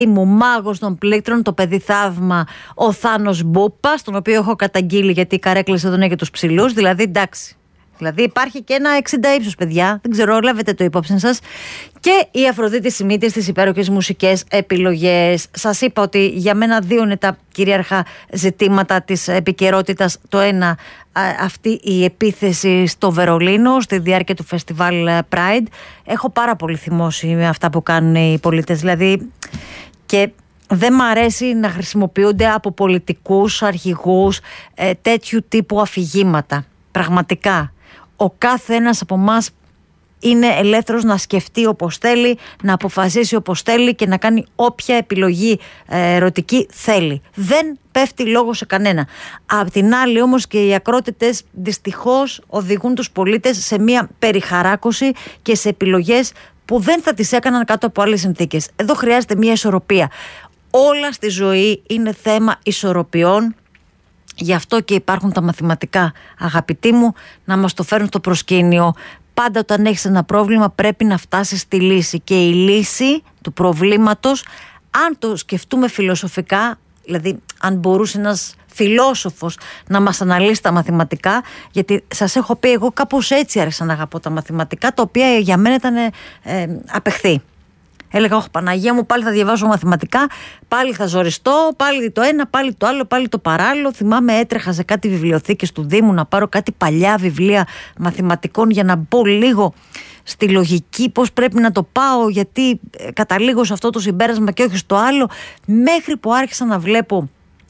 μου μάγος των πλήκτρων, το παιδί θαύμα, ο Θάνος Μπούπας, τον οποίο έχω καταγγείλει γιατί οι καρέκλες εδώ είναι για τους ψηλούς. Δηλαδή, εντάξει. Δηλαδή, υπάρχει και ένα 60 ύψος, παιδιά. Δεν ξέρω, λάβετε το υπόψη σας. Και η Αφροδίτη Σιμίτη στις υπέροχες μουσικές επιλογές. Σας είπα ότι για μένα δύο είναι τα κυρίαρχα ζητήματα της επικαιρότητας. Το ένα, αυτή η επίθεση στο Βερολίνο στη διάρκεια του φεστιβάλ Pride. Έχω πάρα πολύ θυμώσει με αυτά που κάνουν οι πολίτες. Δηλαδή, και δεν μ' αρέσει να χρησιμοποιούνται από πολιτικούς αρχηγούς τέτοιου τύπου αφηγήματα. Πραγματικά. Ο κάθε ένας από εμάς είναι ελεύθερος να σκεφτεί όπως θέλει, να αποφασίσει όπως θέλει και να κάνει όποια επιλογή ερωτική θέλει. Δεν πέφτει λόγο σε κανένα. Απ' την άλλη όμως και οι ακρότητες δυστυχώς οδηγούν τους πολίτες σε μια περιχαράκωση και σε επιλογές που δεν θα τις έκαναν κάτω από άλλες συνθήκες. Εδώ χρειάζεται μια ισορροπία. Όλα στη ζωή είναι θέμα ισορροπιών. Γι' αυτό και υπάρχουν τα μαθηματικά, αγαπητοί μου, να μας το φέρουν στο προσκήνιο. Πάντα όταν έχεις ένα πρόβλημα πρέπει να φτάσεις στη λύση. Και η λύση του προβλήματος, αν το σκεφτούμε φιλοσοφικά, δηλαδή αν μπορούσε ένας φιλόσοφος να μας αναλύσει τα μαθηματικά, γιατί σας έχω πει εγώ κάπως έτσι άρχισα να αγαπώ τα μαθηματικά, τα οποία για μένα ήταν απεχθή. Έλεγα, όχι Παναγία μου, πάλι θα διαβάσω μαθηματικά, πάλι θα ζοριστώ, πάλι το ένα, πάλι το άλλο, πάλι το παράλληλο. Θυμάμαι έτρεχα σε κάτι βιβλιοθήκες του Δήμου να πάρω κάτι παλιά βιβλία μαθηματικών για να μπω λίγο στη λογική, πώς πρέπει να το πάω, γιατί καταλήγω σε αυτό το συμπέρασμα και όχι στο άλλο, μέχρι που άρχισα να βλέπω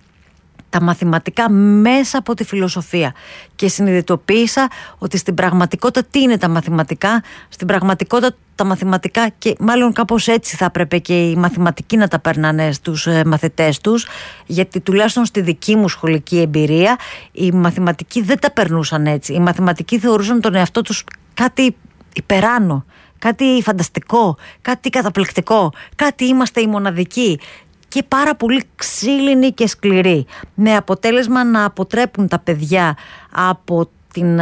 τα μαθηματικά μέσα από τη φιλοσοφία και συνειδητοποίησα ότι στην πραγματικότητα τι είναι τα μαθηματικά. Στην πραγματικότητα τα μαθηματικά, και μάλλον κάπως έτσι θα έπρεπε και οι μαθηματικοί να τα περνάνε στους μαθητές τους, γιατί τουλάχιστον στη δική μου σχολική εμπειρία οι μαθηματικοί δεν τα περνούσαν έτσι. Οι μαθηματικοί θεωρούσαν τον εαυτό τους κάτι υπεράνω, κάτι φανταστικό, κάτι καταπληκτικό, κάτι είμαστε οι μοναδικοί. Και πάρα πολύ ξύλινοι και σκληροί, με αποτέλεσμα να αποτρέπουν τα παιδιά από την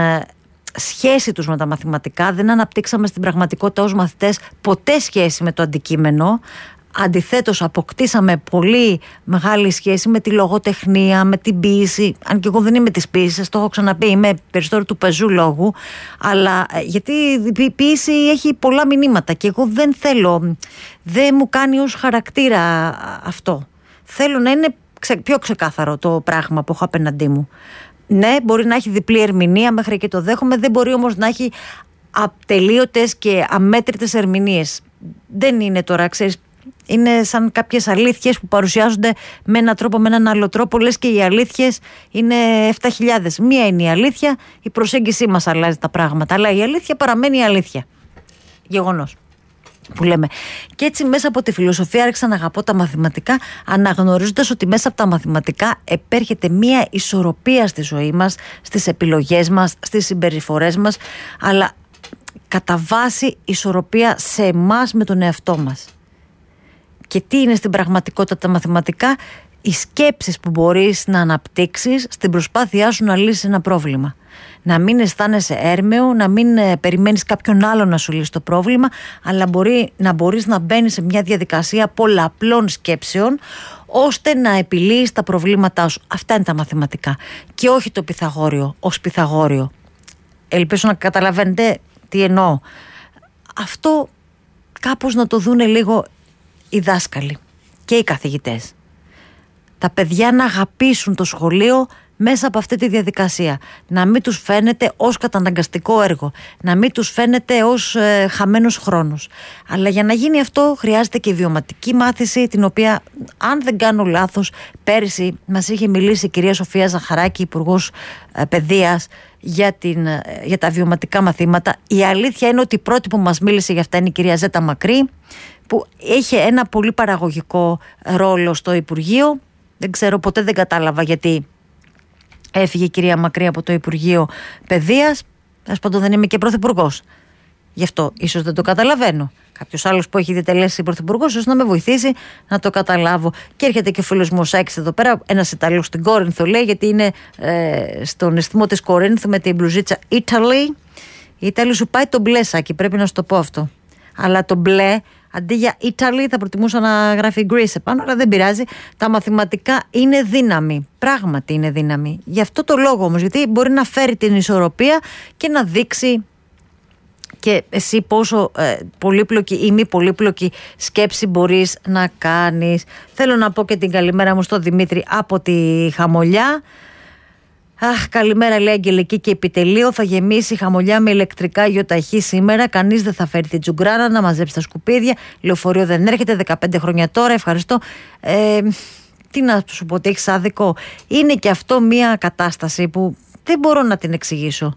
σχέση τους με τα μαθηματικά. Δεν αναπτύξαμε στην πραγματικότητα ως μαθητές ποτέ σχέση με το αντικείμενο. Αντιθέτως αποκτήσαμε πολύ μεγάλη σχέση με τη λογοτεχνία, με την ποίηση. Αν και εγώ δεν είμαι της ποίησης, το έχω ξαναπεί, είμαι περισσότερο του πεζού λόγου. Αλλά γιατί η ποίηση έχει πολλά μηνύματα και εγώ δεν θέλω, δεν μου κάνει ως χαρακτήρα αυτό. Θέλω να είναι πιο ξεκάθαρο το πράγμα που έχω απέναντί μου. Ναι, μπορεί να έχει διπλή ερμηνεία, μέχρι και το δέχομαι, δεν μπορεί όμως να έχει ατελείωτες και αμέτρητες ερμηνείες. Δεν είναι τώρα, ξέρεις, είναι σαν κάποιες αλήθειες που παρουσιάζονται με έναν τρόπο, με έναν άλλο τρόπο, λες και οι αλήθειες είναι 7.000. Μία είναι η αλήθεια, η προσέγγιση μας αλλάζει τα πράγματα, αλλά η αλήθεια παραμένει η αλήθεια. Γεγονός που λέμε. Και έτσι μέσα από τη φιλοσοφία άρχισα να αγαπώ τα μαθηματικά, αναγνωρίζοντας ότι μέσα από τα μαθηματικά επέρχεται μία ισορροπία στη ζωή μας, στις επιλογές μας, στις συμπεριφορές μας, αλλά κατά βάση ισορροπία σε εμάς με τον εαυτό μας. Και τι είναι στην πραγματικότητα τα μαθηματικά? Οι σκέψεις που μπορείς να αναπτύξεις στην προσπάθειά σου να λύσεις ένα πρόβλημα. Να μην αισθάνεσαι έρμεο, να μην περιμένεις κάποιον άλλο να σου λύσει το πρόβλημα, αλλά να μπορείς να μπαίνεις σε μια διαδικασία πολλαπλών σκέψεων, ώστε να επιλύεις τα προβλήματά σου. Αυτά είναι τα μαθηματικά. Και όχι το Πυθαγόριο ως Πυθαγόριο. Ελπίζω να καταλαβαίνετε τι εννοώ. Αυτό κάπως να το δούνε λίγο οι δάσκαλοι και οι καθηγητές. Τα παιδιά να αγαπήσουν το σχολείο μέσα από αυτή τη διαδικασία. Να μην τους φαίνεται ως καταναγκαστικό έργο. Να μην τους φαίνεται ως χαμένος χρόνος. Αλλά για να γίνει αυτό χρειάζεται και βιωματική μάθηση, την οποία, αν δεν κάνω λάθος, πέρυσι μας είχε μιλήσει η κυρία Σοφία Ζαχαράκη, Υπουργός Παιδείας, για τα βιωματικά μαθήματα. Η αλήθεια είναι ότι η πρώτη που μας μίλησε για αυτά είναι η κυρία Ζέτα Μακρύ, που είχε ένα πολύ παραγωγικό ρόλο στο Υπουργείο. Δεν ξέρω, ποτέ δεν κατάλαβα γιατί έφυγε η κυρία Μακρύ από το Υπουργείο Παιδείας. Ας πω, δεν είμαι και πρωθυπουργός. Γι' αυτό ίσως δεν το καταλαβαίνω. Κάποιος άλλος που έχει διατελέσει πρωθυπουργός, ίσως να με βοηθήσει να το καταλάβω. Και έρχεται και ο φίλος μου ο Σάκης εδώ πέρα, ένας Ιταλός στην Κόρινθο, λέει, γιατί είναι στον αισθημό της Κορίνθου με την μπλουζίτσα Italy. Η Ιταλή σου πάει το μπλε, Σάκη, πρέπει να σου το πω αυτό. Αλλά το μπλε Αντί για Italy θα προτιμούσα να γράφει Greece επάνω, αλλά δεν πειράζει. Τα μαθηματικά είναι δύναμη. Πράγματι είναι δύναμη. Γι' αυτό το λόγο όμως, γιατί μπορεί να φέρει την ισορροπία και να δείξει και εσύ πόσο πολύπλοκη ή μη πολύπλοκη σκέψη μπορείς να κάνεις. Θέλω να πω και την καλημέρα μου στο Δημήτρη από τη Χαμολιά. Αχ, καλημέρα, λέει Αγγελική και επιτελείο. Θα γεμίσει η Χαμολιά με ηλεκτρικά γιοταχή σήμερα. Κανείς δεν θα φέρει την τζουγκράνα να μαζέψει τα σκουπίδια. Λεωφορείο δεν έρχεται 15 χρόνια τώρα. Ευχαριστώ. Τι να σου πω, ότι έχεις άδικο. Είναι και αυτό μια κατάσταση που δεν μπορώ να την εξηγήσω.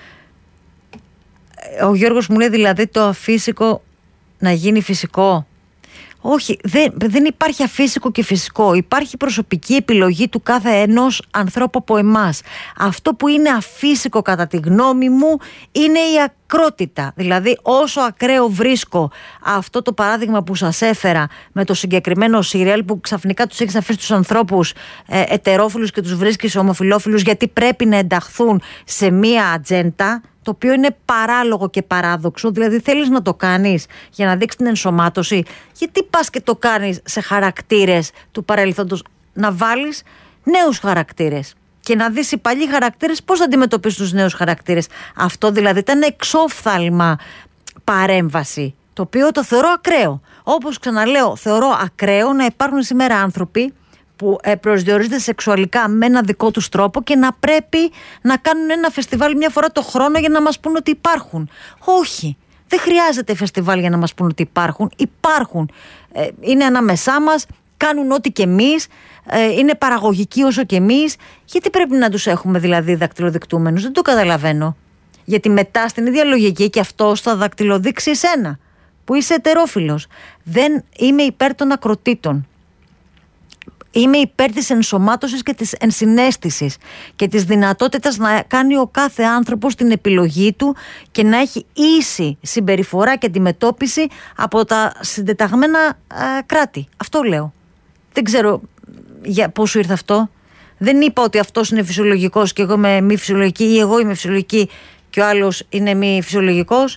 Ο Γιώργος μου λέει δηλαδή το αφύσικο να γίνει φυσικό. Όχι, δεν υπάρχει αφύσικο και φυσικό. Υπάρχει προσωπική επιλογή του κάθε ενός ανθρώπου από εμάς. Αυτό που είναι αφύσικο κατά τη γνώμη μου είναι η ακρότητα. Δηλαδή όσο ακραίο βρίσκω αυτό το παράδειγμα που σας έφερα με το συγκεκριμένο σύριαλ που ξαφνικά τους έχεις αφήσει τους ανθρώπους ετερόφιλους και τους βρίσκεις ομοφυλόφιλους γιατί πρέπει να ενταχθούν σε μία ατζέντα, το οποίο είναι παράλογο και παράδοξο. Δηλαδή θέλεις να το κάνεις για να δείξεις την ενσωμάτωση. Γιατί πας και το κάνεις σε χαρακτήρες του παρελθόντος? Να βάλεις νέους χαρακτήρες και να δεις οι παλιοί χαρακτήρες πώς θα αντιμετωπίσουν τους νέους χαρακτήρες. Αυτό δηλαδή ήταν εξόφθαλμα παρέμβαση, το οποίο το θεωρώ ακραίο. Όπως ξαναλέω, θεωρώ ακραίο να υπάρχουν σήμερα άνθρωποι που προσδιορίζονται σεξουαλικά με ένα δικό τους τρόπο και να πρέπει να κάνουν ένα φεστιβάλ μια φορά το χρόνο για να μας πούν ότι υπάρχουν. Όχι, δεν χρειάζεται φεστιβάλ για να μας πούν ότι υπάρχουν. Υπάρχουν. Είναι ανάμεσά μας, κάνουν ό,τι και εμείς, είναι παραγωγικοί όσο και εμείς. Γιατί πρέπει να τους έχουμε δηλαδή δακτυλοδεικτούμενους? Δεν το καταλαβαίνω. Γιατί μετά στην ίδια λογική και αυτός θα δακτυλοδείξει εσένα που είσαι ετερόφιλος. Δεν είμαι υπέρ των ακροτήτων. Είμαι υπέρ της ενσωμάτωσης και της ενσυναίσθησης και της δυνατότητας να κάνει ο κάθε άνθρωπος την επιλογή του και να έχει ίση συμπεριφορά και αντιμετώπιση από τα συντεταγμένα κράτη. Αυτό λέω. Δεν ξέρω για πώς σου ήρθε αυτό. Δεν είπα ότι αυτός είναι φυσιολογικός και εγώ είμαι μη φυσιολογική ή εγώ είμαι φυσιολογική και ο άλλος είναι μη φυσιολογικός.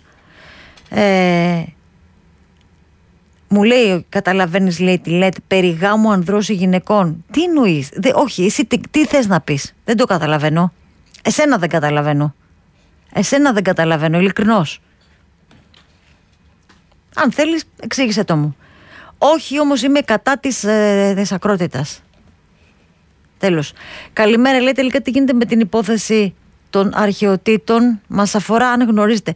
Μου λέει, καταλαβαίνεις, λέει, τι λέτε, περί γάμου ανδρός ή γυναικών. Τι εννοείς? Όχι, εσύ τι θες να πεις? Δεν το καταλαβαίνω. Εσένα δεν καταλαβαίνω, ειλικρινώς. Αν θέλεις, εξήγησε το μου. Όχι, όμως είμαι κατά της ακρότητας. Τέλος. Καλημέρα, λέει, τελικά τι γίνεται με την υπόθεση των αρχαιοτήτων? Μας αφορά, αν γνωρίζετε.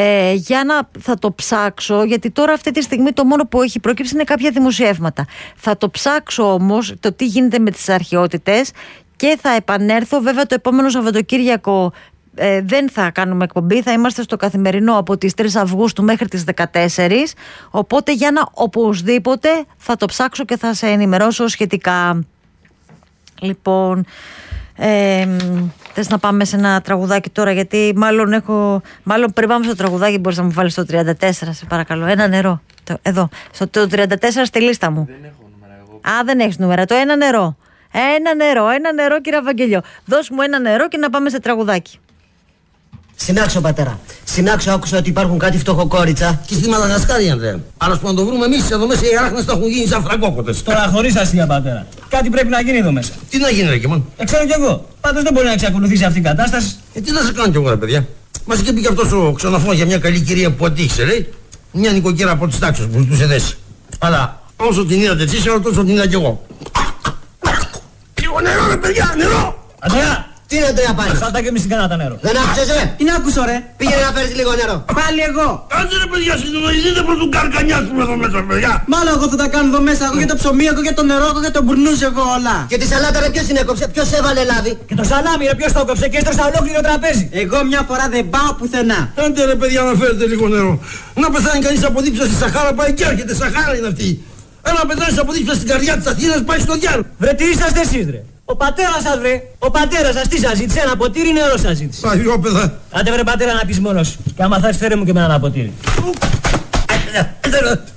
Θα το ψάξω, γιατί τώρα αυτή τη στιγμή το μόνο που έχει προκύψει είναι κάποια δημοσιεύματα. Θα το ψάξω όμως το τι γίνεται με τις αρχαιότητες και θα επανέλθω. Βέβαια το επόμενο Σαββατοκύριακο δεν θα κάνουμε εκπομπή, θα είμαστε στο καθημερινό από τις 3 Αυγούστου μέχρι τις 14. Οπότε για να οπωσδήποτε θα το ψάξω και θα σε ενημερώσω σχετικά. Λοιπόν, θες να πάμε σε ένα τραγουδάκι τώρα? Γιατί μάλλον πριν πάμε στο τραγουδάκι μπορείς να μου βάλεις το 34, σε παρακαλώ. Ένα νερό. Εδώ, το 34 στη λίστα μου. Δεν έχω νούμερα εγώ. Α, δεν έχεις νούμερα. Το ένα νερό. Ένα νερό, κύριε Βαγγελιό. Δώσ' μου ένα νερό και να πάμε σε τραγουδάκι. Συνάξω, πατέρα. Συνάξω, άκουσα ότι υπάρχουν κάτι φτωχοκόριτσα. Και στη Μαδαγασκάρη, αν δεν. Αλλά που να το βρούμε εμείς εδώ μέσα, οι αράχνες τα έχουν γίνει σαν φραγκόκοτες. Τώρα χωρίς αστεία, πατέρα. Κάτι πρέπει να γίνει εδώ μέσα. Τι να γίνει, ρε Κιμάν? Ξέρω κι εγώ. Πάντως δεν μπορεί να εξακολουθήσει αυτή η κατάσταση. Τι να σε κάνω κι εγώ, ρε παιδιά. Μας είχε πει κι αυτός ο ξενοφός για μια καλή κυρία που ατύχησε, λέει. Μια νοικοκύρα από τις τάξεις που ζητούσε θέση. Αλλά όσο την είδατε εσείς, τόσο την είδα κι εγώ. Λίγο νερό, ρε παιδιά, νερό! Αντρέα! Τι είναι, Αντρέα, πάλι? Σάλτα και εμείς την κανάτα νερό. Δεν άκουσες, ρε? Τι να ακούσω, ρε? Πήγαινε να φέρεις λίγο νερό. Πάλι εγώ. Άντε ρε παιδιά, συνεννοηθείτε προς τον καρκανιάσουμε εδώ μέσα, παιδιά. Μάλλον εγώ θα τα κάνω εδώ μέσα. Εγώ για το ψωμί, εγώ για το νερό, εγώ για το μπουρνούζ, εγώ όλα. Και τη σαλάτα, ρε, ποιος την έκοψε? Ποιος έβαλε λάδι? Και το σαλάμι, ρε, ποιος το έκοψε και έστρωσα ολόκληρο τραπέζι. Εγώ μια φορά δεν πάω πουθενά. Άντε ρε παιδιά, να φέρετε λίγο νερό. Να πεθάνει κανείς από δίψα στη Σαχάρα, πάει και έρχεται. Σαχάρα είναι αυτή. Ένα πεθάνεις από δίψα στην καρδιά της Αθήνας, πάει στο διάλογο. Βρε, τι είσαστε εσείς, ρε? Ο πατέρας σας, βρε. Ο πατέρας σας τι σας ζήτησε? Ένα ποτήρι νερό σας ζήτησε. Παγιόπαιδα. Άντε βρε πατέρα να πεις μόνος. Και άμα θα φέρε μου και με ένα ποτήρι.